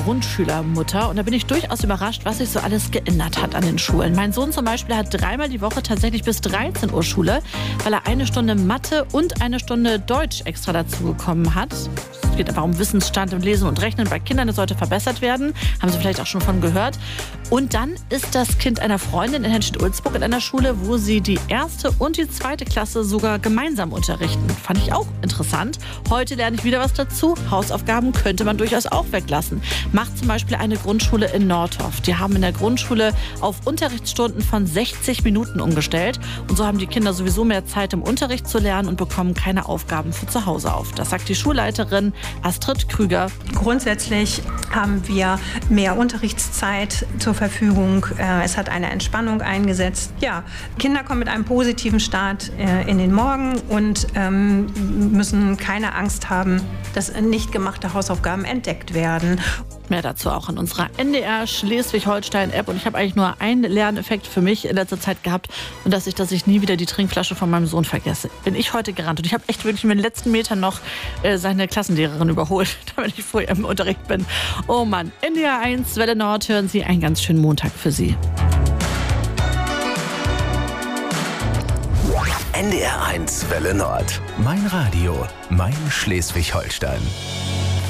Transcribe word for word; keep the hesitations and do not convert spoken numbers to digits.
Grundschülermutter und da bin ich durchaus überrascht, was sich so alles geändert hat an den Schulen. Mein Sohn zum Beispiel hat dreimal die Woche tatsächlich bis dreizehn Uhr Schule, weil er eine Stunde Mathe und eine Stunde Deutsch extra dazu bekommen hat. Es geht aber um Wissensstand im Lesen und Rechnen bei Kindern, das sollte verbessert werden. Haben Sie vielleicht auch schon von gehört. Und dann ist das Kind einer Freundin in Henstedt-Ulzburg in einer Schule, wo sie die erste und die zweite Klasse sogar gemeinsam unterrichten. Fand ich auch interessant. Heute lerne ich wieder was dazu. Hausaufgaben könnte man durchaus auch weglassen. Macht zum Beispiel eine Grundschule in Nordhoff. Die haben in der Grundschule auf Unterrichtsstunden von sechzig Minuten umgestellt. Und so haben die Kinder sowieso mehr Zeit im Unterricht zu lernen und bekommen keine Aufgaben für zu Hause auf. Das sagt die Schulleiterin Astrid Krüger. Grundsätzlich haben wir mehr Unterrichtszeit zur Verfügung. Es hat eine Entspannung eingesetzt. Ja, Kinder kommen mit einem positiven Start in den Morgen und müssen keine Angst haben, dass nicht gemachte Hausaufgaben entdeckt werden. Mehr dazu auch in unserer N D R Schleswig-Holstein-App. Und ich habe eigentlich nur einen Lerneffekt für mich in letzter Zeit gehabt. Und das ist, dass ich nie wieder die Trinkflasche von meinem Sohn vergesse. Bin ich heute gerannt. Und ich habe echt wirklich mit den letzten Metern noch äh, seine Klassenlehrerin überholt, damit ich vorher im Unterricht bin. Oh Mann, N D R eins, Welle Nord, hören Sie einen ganz schönen Montag für Sie. N D R eins Welle Nord. Mein Radio, mein Schleswig-Holstein.